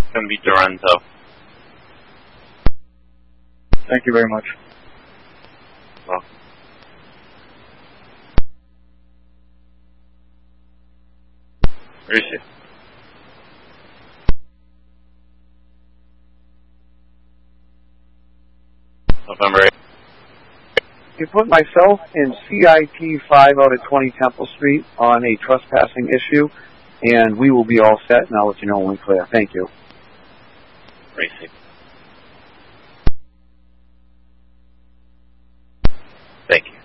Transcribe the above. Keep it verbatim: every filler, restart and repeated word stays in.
Going to be Dorenzo. Thank you very much. Well. Where is he? November eighth. You put myself and C I T five out at twenty Temple Street on a trespassing issue, and we will be all set, and I'll let you know when we clear. Thank you. Racing. Thank you.